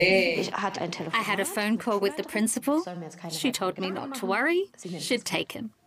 I had a phone call with the principal. She told me not to worry. She'd take him.